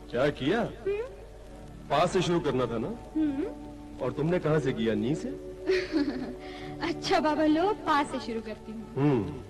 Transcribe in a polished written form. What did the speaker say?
क्या किया? पास से शुरू करना था ना? और तुमने कहाँ से किया? नी से? अच्छा बाबा लो, पास से शुरू करती हूँ।